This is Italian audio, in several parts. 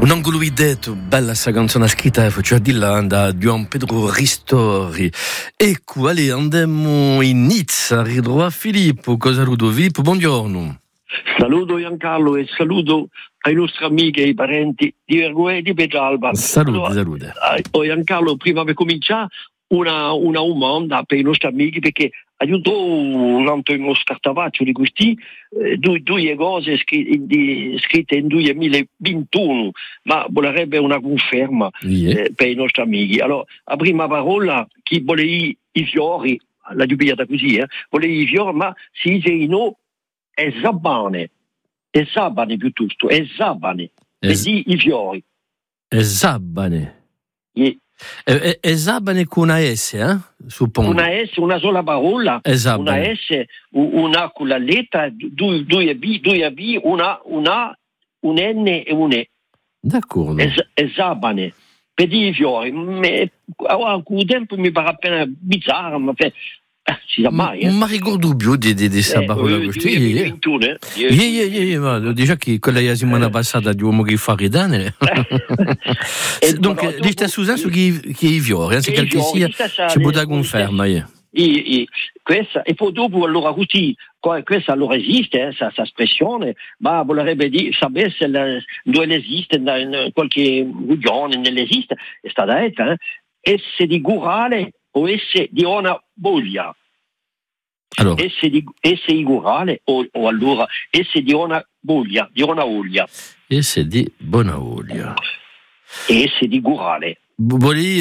Un angolo detto, bella sta canzone scritta cioè di là da Juan Pedro Ristori. Ecco, allez, andiamo in Nizza, ridro a Filippo. Cosa rudo? Filippo, buongiorno. Saluto Giancarlo e saluto ai nostri amici e ai parenti di Vergoe e di Petralba. Salute, salute. Giancarlo, prima di cominciare, una domanda per i nostri amici, perché aiutò un altro scartavaccio di questi due cose scritte in 2021, ma vorrebbe una conferma per i nostri amici. Allora, la prima parola, chi voleva i fiori, la giubiata così, voleva i fiori, ma si dice no, è zabane piuttosto, è zabane, i fiori. È zabane. È zabane con una S, suppongo. Una S, una sola parola, una S, una con la lettera, due B, una un N e un E. D'accordo. È zabane. Per i fiori, con il tempo mi pare appena bizzarro, ma si sa mai. Ma ricordo più di questa parola così. Ma dice che quella la settimana passata di uomo che fa ridere. Donc, dice Susan su che i fiori, anzi quel che sia, ci può dare conferma. Questa, e poi dopo allora così, questa allora esiste, questa espressione, ma vorrebbe dire, sapere se dove esiste, in qualche regione non esiste, è stata detta, S di gurale o S di una voglia. Allora. S di gurale o allora S di una voglia, di una olia. S di buona olio. S di gurale. Volevi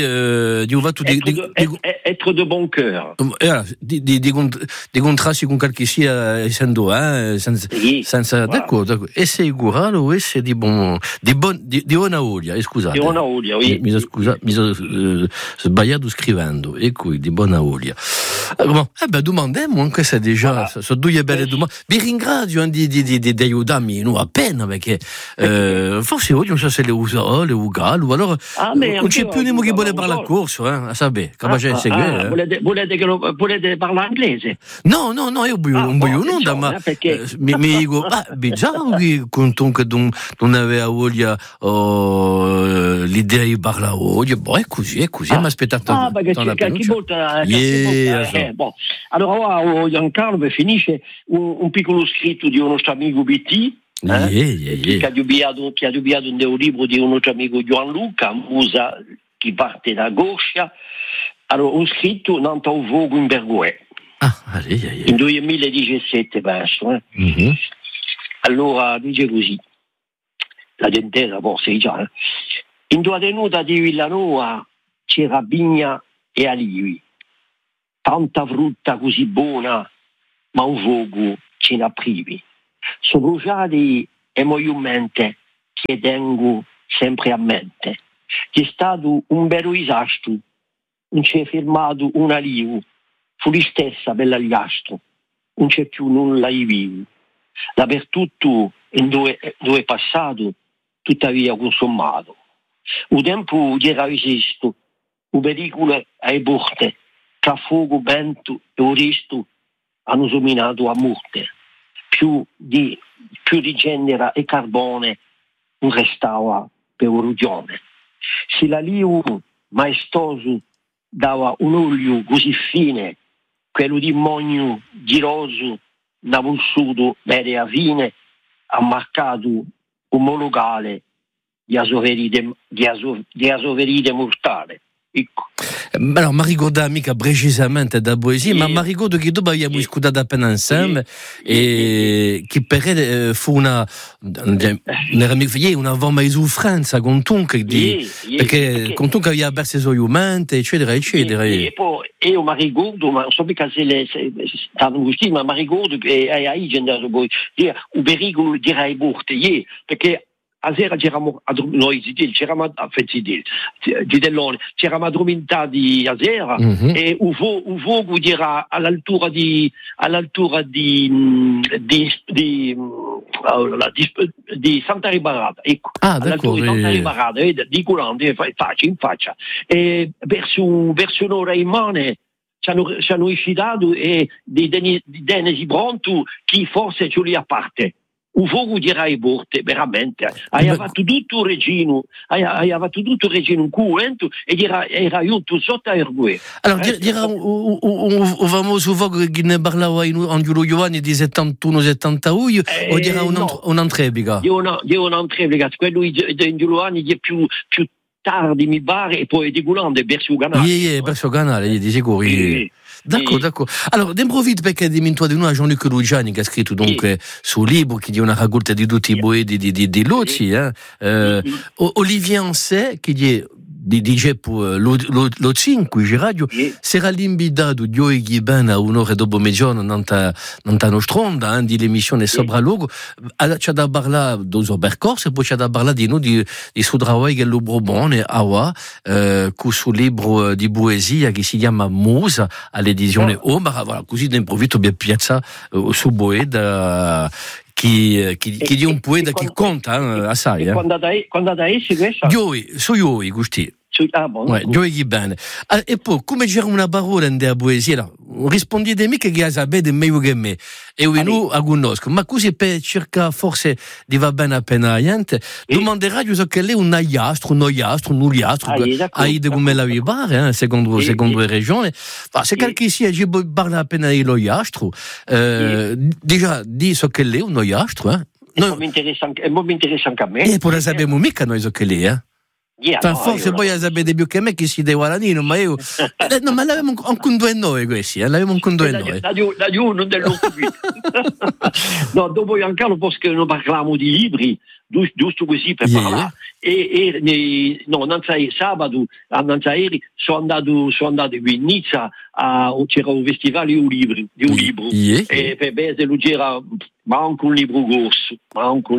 être de bon cœur. Di contrasti con qualche sia essendo senza d'accordo. E sei gurale o esse di buona olio, scusate. Di buona olio, mi sono sbagliato scrivendo. Ecco, di buona olio. Domandiamo anche se già sono due belle domande. Vi ringrazio di aiutarmi appena perché forse oggi non so se le usa le uguali o allora non c'è più nessuno che vuole parlare al corso, a sapere, capace di seguire. Volete parlare inglese? No, io non voglio nulla, ma mi dico, già che conto non aveva voglia l'idea di parlare oggi, è così, mi aspettato. Allora, Giancarlo finisce un piccolo scritto di un nostro amico BT. Che ha dubbiato un libro di un nostro amico Gianluca Musa, che parte da Gorcia. Allora, un scritto nato a Vogo in Bergoe in 2017 verso. Allora dice così, la dentella forse già in tua tenuta di Villanova c'era vigna e alivi, tanta frutta così buona, ma un vogo ce n'ha privi. Sono bruciati e movimento che tengo sempre a mente. C'è stato un vero disastro, non c'è firmato un alivo, fu lì stessa bella gastro, non c'è più nulla di vivo. Dappertutto in dove è passato, tuttavia consumato. Un tempo era esisto, un pericolo ai porte, tra fuoco, vento e un resto hanno dominato a morte. Più di genera e carbone non restava per origine. Se l'alivo maestoso dava un olio così fine, quello di mogno giroso, navussuto bene a fine, ha marcato omologale di asoveride mortale. Ecco. Alors, mi ricorda mica precisamente da poesia, ma mi ricordo che dopo abbiamo ascoltato appena insieme e che per lei fu una forma di sofferenza con Tunc perché con Tunc aveva perso i suoi umenti, eccetera, eccetera. E poi io mi ricordo, ma non so mica se stanno così, ma mi ricordo che hai generato poi un pericolo di morte, perché a sera c'eravamo addormentati a sera e un fuoco era all'altura di Santa Ribarata, ecco, all'altura di Santa Ribarata, di Colante, in faccia, e verso un'ora in mano ci hanno excitato e di Denesi pronto chi forse ce li a parte. o fogo dirai borte, veramente. Hai fatto tutto il regino, hai fatto tutto il regino un cuento e era aiuto sotto a ergue. Alors, dirà o famoso fogo che ne parlava in Giulio Giovanni di 71-72 o dirà un'antrebica? Di un'antrebica, quello in Giulio Giovanni è più tardi mi pare e poi di Gulande verso il canale. Verso il canale, di sicuro. D'accord. Alors, d'improvvise, perché dimentico di noi Jean-Luc Lugiani che ha scritto dunque sul libro che è una raccolta di tutti i poeti di Lozzi, Olivier Ansè che dice lo 5 radio sarà l'invitato di oggi ben a un'ora dopo mezzogiorno nella nostra onda di l'emissione Sopra Luogo c'è da parlare del suo percorso e poi c'è da parlare di noi di suo lavoro che è lo Bourbon con suo libro di poesia che si chiama Musa all'edizione Omar, voilà, così d'improvviso abbiamo piazzato su poeta che è un poeta che conta assai. Quando da essi questa? Io, Gusti. Giochi bene. E poi, come c'era una parola nella poesia, rispondetemi che sapete meglio che me. E io non la conosco. Ma così per cercare forse di va bene appena niente, domanderà io che lei è un aiastro, come la vi pare, secondo le regioni. Se qualche sia, ci parla appena di lo iastro, già di so che lei è un aiastro, È molto interessante a me. E poi la sappiamo mica noi so che lei, forse poi sapete più che me che si deve guadagnare, ma io no, ma l'avevamo un conto noi questi, l'avevamo un conto noi. La non dello no, dopo Giancarlo perché non parliamo di libri, giusto così per parlare. Non sai, sabato a Nanzairi sono andato in Nizza c'era un festival di un libro e per me c'era manco un libro corso, manco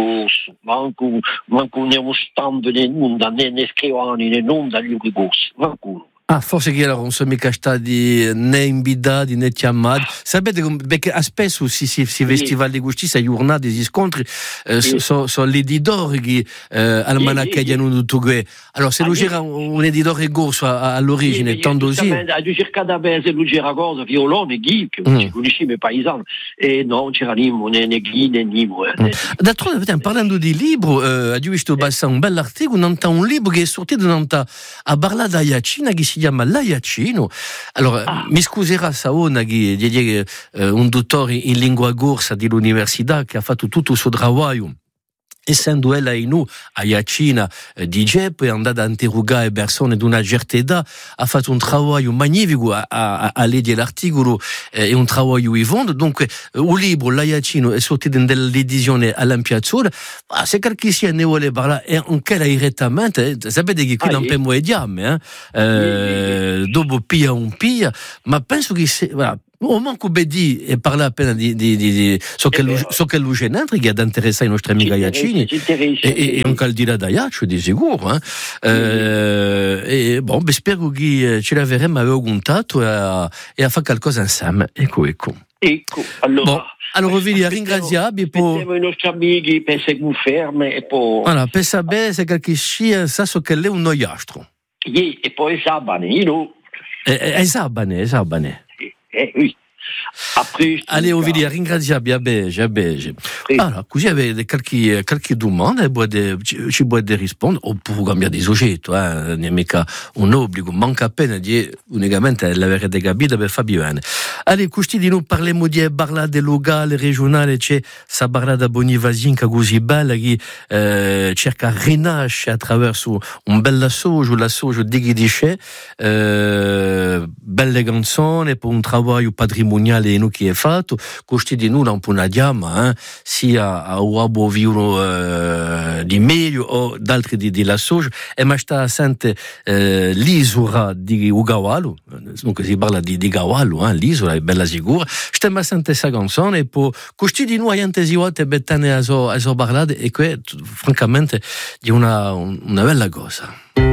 uno stand né scrivani né non da libri corsi, manco uno. Forse che non sono mica stati né invitati né chiamati. Sapete perché spesso si festival di gusti, si giornate di scontri, sono gli editori che almanacche hanno tutto che. Allora se lui c'era un editore corso all'origine, tanto così. Ha cercato di se lui c'era cosa, violone, ghi, che ci conosciamo i paesani, e non c'era né ghi né nimo. D'altronde, parlando di libro, ho visto un bell'articolo, un libro che è sortito a parlare da Iacina che si chiama L'Aiacino. Allora, mi scuserà Saona che è un dottore in lingua corsa dell'università che ha fatto tutto il suo lavoro. Essendo ella a Iacina di Gep, è andata a interrogare persone di una certa età, ha fatto un lavoro magnifico a leggere l'articolo e un lavoro vivato. Dunque, il libro L'Aiacino è sortito nell'edizione all'Ampiazzola. Se qualcuno ne vuole parlare, anche là direttamente, sapete che qui non abbiamo le diamme, dopo pia, ma penso che voilà. Au manco Bedi e parla appena di so che lui c'entra che ha da interessare i nostri amici Iacini e anche al di là da Iaccio di sicuro e spero che ce l'avremo avevo contatto e a fare qualcosa insieme ecco allora vi ringraziamo per i nostri amici per se conferme e poi voilà, per sapere se qualche scia sa so che lei è un noiastro e poi Sabane è Sabane Allez, Ovidia, ringraziamo a Bege. Allora, così avete qualche domanda e ci potete rispondere, oppure cambiare di soggetto, non è mica un obbligo, manca appena di unicamente l'avrete capito per far bene. Allora, così di noi parliamo di parlare del locale, regionale, c'è questa parlata bonivasinca così bella che cerca di rinascere attraverso un bel assoggio di dice, belle canzoni, per un lavoro patrimoniale che è fatto, così di noi non diamo sia a uomo vivo di meglio o d'altri di l'assoggio e ma sta sente l'isola di Ugawalo, dunque si parla di Gawalo, l'isola è bella sicura, stiamo sente questa canzone e poi così di noi tante volte bettane a so parlare e che francamente è una bella cosa.